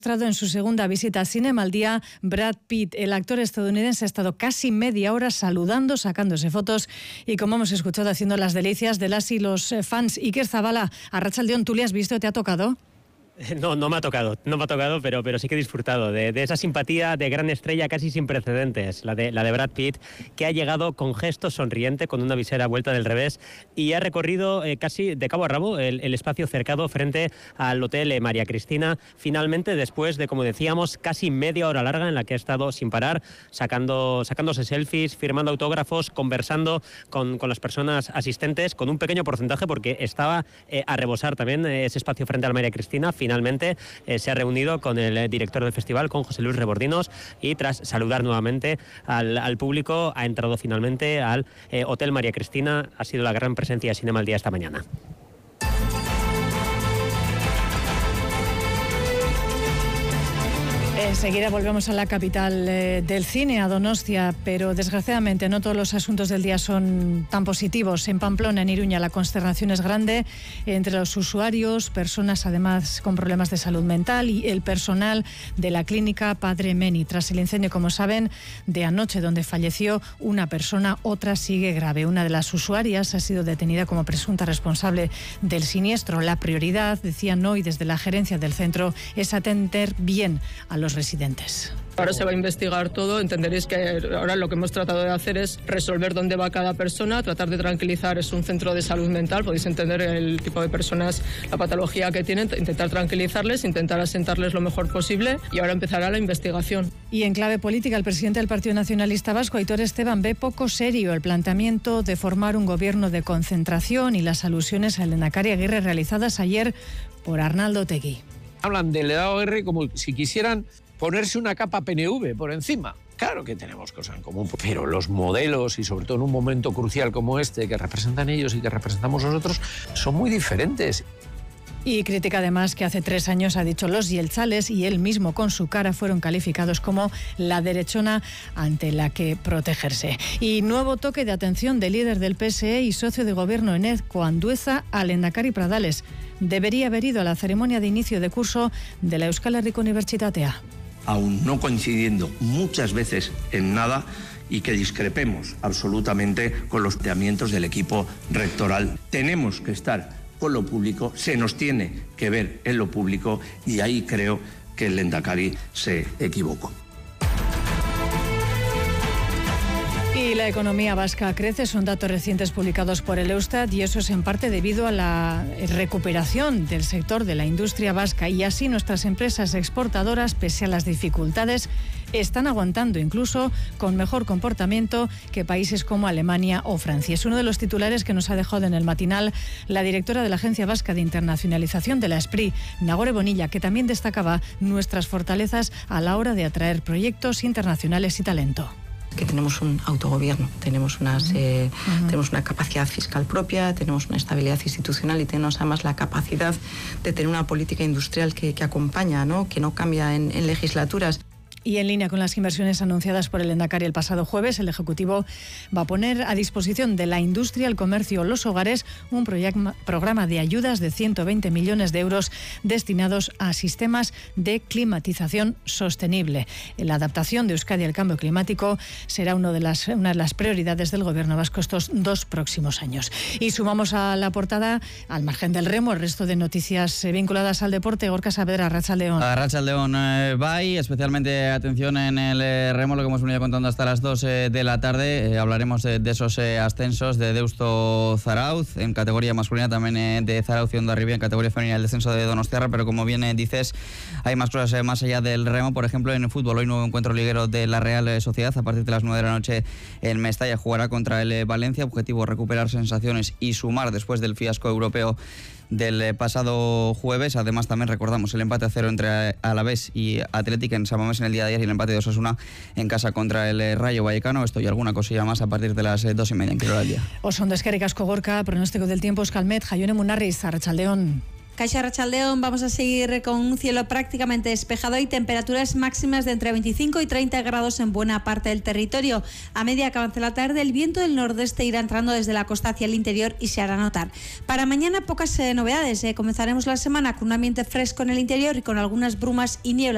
En su segunda visita a Cinema al Día, Brad Pitt, el actor estadounidense, ha estado casi media hora saludando, sacándose fotos y, como hemos escuchado, haciendo las delicias de las y los fans. Iker Zabala, Arratsaldeon, ¿tú le has visto? ¿Te ha tocado? No me ha tocado, pero sí que he disfrutado de esa simpatía de gran estrella casi sin precedentes, la de Brad Pitt, que ha llegado con gesto sonriente, con una visera vuelta del revés, y ha recorrido casi de cabo a rabo el espacio cercado frente al Hotel María Cristina, finalmente, después de, como decíamos, casi media hora larga en la que ha estado sin parar, sacándose selfies, firmando autógrafos, conversando con las personas asistentes, con un pequeño porcentaje, porque estaba a rebosar también ese espacio frente al María Cristina. Finalmente se ha reunido con el director del festival, con José Luis Rebordinos, y tras saludar nuevamente al público ha entrado finalmente al Hotel María Cristina. Ha sido la gran presencia de Cinema al Día esta mañana. Enseguida volvemos a la capital del cine, a Donostia, pero desgraciadamente no todos los asuntos del día son tan positivos. En Pamplona, en Iruña, la consternación es grande entre los usuarios, personas además con problemas de salud mental, y el personal de la clínica Padre Meni. Tras el incendio, como saben, de anoche, donde falleció una persona, otra sigue grave. Una de las usuarias ha sido detenida como presunta responsable del siniestro. La prioridad, decían hoy desde la gerencia del centro, es atender bien a los residentes. Ahora se va a investigar todo. Entenderéis que ahora lo que hemos tratado de hacer es resolver dónde va cada persona, tratar de tranquilizar. Es un centro de salud mental, podéis entender el tipo de personas, la patología que tienen, intentar tranquilizarles, intentar asentarles lo mejor posible, y ahora empezará la investigación. Y en clave política, el presidente del Partido Nacionalista Vasco, Aitor Esteban, ve poco serio el planteamiento de formar un gobierno de concentración y las alusiones al Lehendakari Aguirre realizadas ayer por Arnaldo Otegi. Hablan del Aguirre como si quisieran ponerse una capa PNV por encima. Claro que tenemos cosas en común, pero los modelos, y sobre todo en un momento crucial como este, que representan ellos y que representamos nosotros, son muy diferentes. Y critica además que hace 3 años, ha dicho, los yeltzales y él mismo con su cara fueron calificados como la derechona ante la que protegerse. Y nuevo toque de atención del líder del PSE y socio de gobierno en Ezko Andueza al Lehendakari Pradales. Debería haber ido a la ceremonia de inicio de curso de la Euskal Herriko Unibertsitatea. Aún no coincidiendo muchas veces en nada, y que discrepemos absolutamente con los planteamientos del equipo rectoral. Tenemos que estar con lo público, se nos tiene que ver en lo público, y ahí creo que el Lehendakari se equivocó. Y la economía vasca crece, son datos recientes publicados por el Eustat, y eso es en parte debido a la recuperación del sector de la industria vasca, y así nuestras empresas exportadoras, pese a las dificultades, están aguantando incluso con mejor comportamiento que países como Alemania o Francia. Es uno de los titulares que nos ha dejado en el matinal la directora de la Agencia Vasca de Internacionalización de la SPRI, Nagore Bonilla, que también destacaba nuestras fortalezas a la hora de atraer proyectos internacionales y talento. Que tenemos un autogobierno, tenemos una capacidad fiscal propia, tenemos una estabilidad institucional y tenemos además la capacidad de tener una política industrial que acompaña, ¿no? Que no cambia en legislaturas. Y en línea con las inversiones anunciadas por el Lehendakari el pasado jueves, el Ejecutivo va a poner a disposición de la industria, el comercio o los hogares un programa de ayudas de 120 millones de euros destinados a sistemas de climatización sostenible. La adaptación de Euskadi al cambio climático será una de las prioridades del Gobierno vasco estos 2 próximos años. Y sumamos a la portada, al margen del remo, el resto de noticias vinculadas al deporte. Gorka Saavedra, Arratsaldeon. Arratsaldeon, bye, especialmente atención en el remo, lo que hemos venido contando hasta las 2 de la tarde. Hablaremos de esos ascensos de Deusto Zarauz, en categoría masculina, también de Zarauz y Hondarribia en categoría femenina, el descenso de Donostiarra, pero como bien dices, hay más cosas más allá del remo. Por ejemplo, en el fútbol, hoy nuevo encuentro liguero de la Real Sociedad, a partir de las 9 de la noche en Mestalla jugará contra el Valencia, objetivo recuperar sensaciones y sumar después del fiasco europeo del pasado jueves. Además, también recordamos el empate a 0 entre Alavés y Athletic en San Mamés en el día de ayer, y el empate de Osasuna en casa contra el Rayo Vallecano. Esto y alguna cosilla más a partir de las 2:30 en Kirol al Día. Osondo, eskerrik asko, Gorka. Pronóstico del tiempo, Euskalmet, Jaione Munarriz, Arratsaldeon. Kaixo, Arratsaldeon, vamos a seguir con un cielo prácticamente despejado y temperaturas máximas de entre 25 y 30 grados en buena parte del territorio. A medida que avance la tarde, el viento del nordeste irá entrando desde la costa hacia el interior y se hará notar. Para mañana, pocas novedades. Comenzaremos la semana con un ambiente fresco en el interior y con algunas brumas y nieblas